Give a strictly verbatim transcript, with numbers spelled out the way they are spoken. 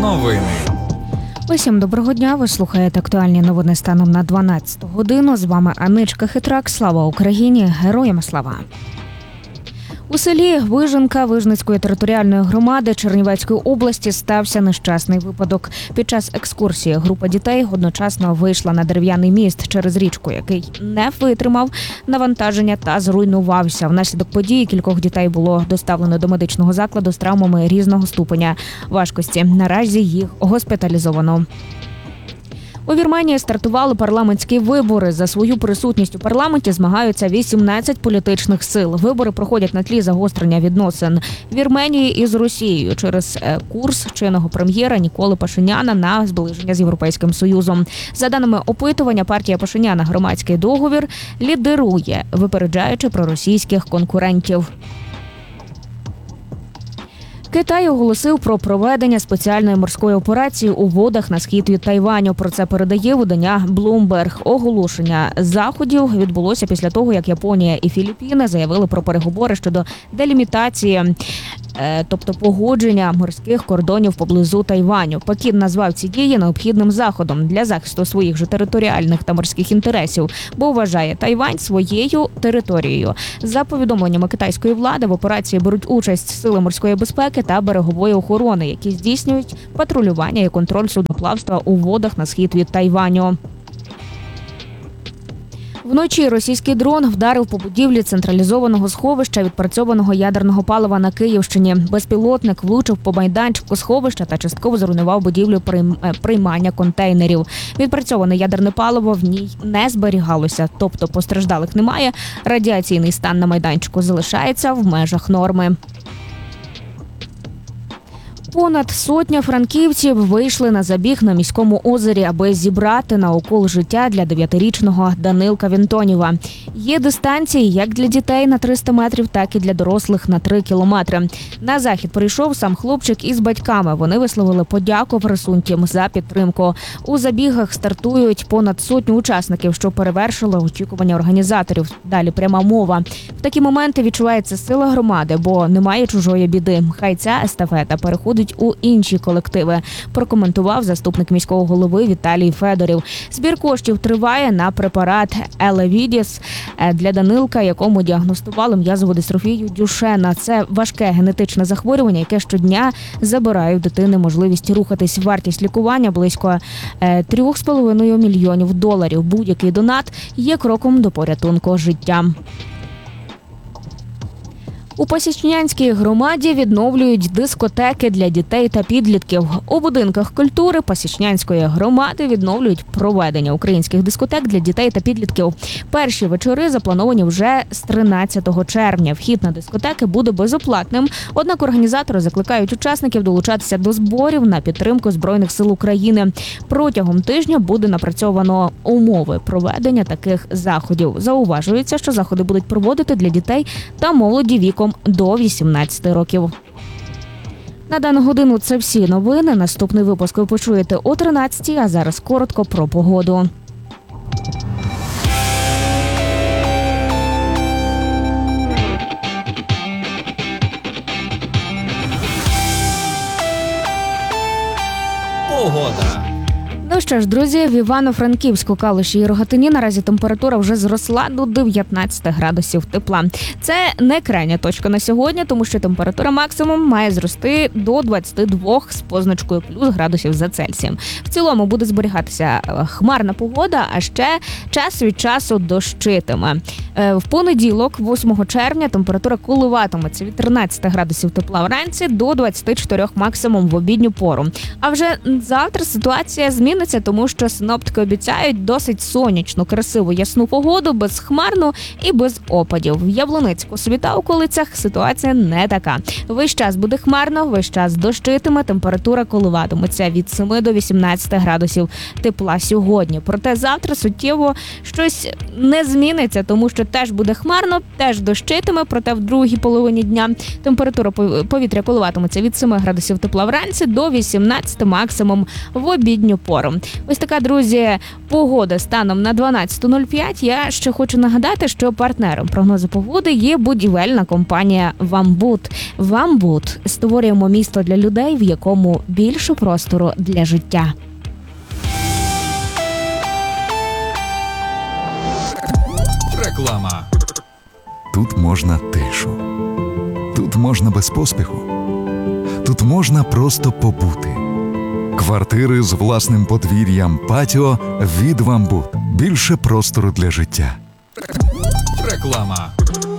Новини. Усім доброго дня, ви слухаєте актуальні новини станом на дванадцяту годину. З вами Аничка Хитрак. Слава Україні! Героям слава! У селі Виженка Вижницької територіальної громади Чернівецької області стався нещасний випадок. Під час екскурсії група дітей одночасно вийшла на дерев'яний міст через річку, який не витримав навантаження та зруйнувався. Внаслідок події кількох дітей було доставлено до медичного закладу з травмами різного ступеня важкості. Наразі їх госпіталізовано. У Вірменії стартували парламентські вибори. За свою присутність у парламенті змагаються вісімнадцять політичних сил. Вибори проходять на тлі загострення відносин Вірменії із Росією через курс чинного прем'єра Ніколи Пашиняна на зближення з Європейським Союзом. За даними опитування, партія Пашиняна «Громадський договір» лідирує, випереджаючи проросійських конкурентів. Китай оголосив про проведення спеціальної морської операції у водах на схід від Тайваню. Про це передає видання Bloomberg. Оголошення заходів відбулося після того, як Японія і Філіппіни заявили про переговори щодо делімітації, тобто погодження морських кордонів поблизу Тайваню. Пекін назвав ці дії необхідним заходом для захисту своїх же територіальних та морських інтересів, бо вважає Тайвань своєю територією. За повідомленнями китайської влади, в операції беруть участь сили морської безпеки та берегової охорони, які здійснюють патрулювання і контроль судноплавства у водах на схід від Тайваню. Вночі російський дрон вдарив по будівлі централізованого сховища відпрацьованого ядерного палива на Київщині. Безпілотник влучив по майданчику сховища та частково зруйнував будівлю приймання контейнерів. Відпрацьоване ядерне паливо в ній не зберігалося, тобто постраждалих немає. Радіаційний стан на майданчику залишається в межах норми. Понад сотня франківців вийшли на забіг на міському озері, аби зібрати на укол життя для дев'ятирічного Данилка Вінтонєва. Є дистанції як для дітей на триста метрів, так і для дорослих на три кілометри. На захід прийшов сам хлопчик із батьками. Вони висловили подяку присутнім за підтримку. У забігах стартують понад сотню учасників, що перевершило очікування організаторів. Далі пряма мова. В такі моменти відчувається сила громади, бо немає чужої біди. Хай ця естафета переходить у інші колективи, прокоментував заступник міського голови Віталій Федорів. Збір коштів триває на препарат Елевідіс для Данилка, якому діагностували м'язову дистрофію Дюшена. Це важке генетичне захворювання, яке щодня забирає у дитини можливість рухатись. Вартість лікування близько трьох з половиною мільйонів доларів. Будь-який донат є кроком до порятунку життя. У Пасічнянській громаді відновлюють дискотеки для дітей та підлітків. У будинках культури Пасічнянської громади відновлюють проведення українських дискотек для дітей та підлітків. Перші вечори заплановані вже з тринадцятого червня. Вхід на дискотеки буде безоплатним, однак організатори закликають учасників долучатися до зборів на підтримку Збройних сил України. Протягом тижня буде напрацьовано умови проведення таких заходів. Зауважується, що заходи будуть проводити для дітей та молоді віком до вісімнадцяти років. На дану годину це всі новини. Наступний випуск ви почуєте о тринадцятій, а зараз коротко про погоду. Погода. Ну що ж, друзі, в Івано-Франківську, Калуші і Рогатині наразі температура вже зросла до дев'ятнадцяти градусів тепла. Це не крайня точка на сьогодні, тому що температура максимум має зрости до двадцяти двох з позначкою плюс градусів за Цельсієм. В цілому буде зберігатися хмарна погода, а ще час від часу дощитиме. В понеділок, восьмого червня, температура коливатиметься від тринадцяти градусів тепла вранці до двадцяти чотирьох максимум в обідню пору. А вже завтра ситуація зміниться, тому що синоптики обіцяють досить сонячну, красиву, ясну погоду, безхмарну і без опадів. В Яблуницьку, собі та околицях ситуація не така. Весь час буде хмарно, весь час дощитиме, температура коливатиметься від семи до вісімнадцяти градусів тепла сьогодні. Проте завтра суттєво щось не зміниться, тому що теж буде хмарно, теж дощитиме, проте в другій половині дня температура повітря коливатиметься від семи градусів тепла вранці до вісімнадцяти максимум в обідню пору. вітром. Ось така, друзі, погода станом на дванадцята нуль п'ять. Я ще хочу нагадати, що партнером прогнозу погоди є будівельна компанія «Вамбут». «Вамбут» – створюємо місто для людей, в якому більше простору для життя. Реклама. Тут можна тишу. Тут можна без поспіху. Тут можна просто побути. Квартири з власним подвір'ям, патіо від «Вамбут». Більше простору для життя. Реклама.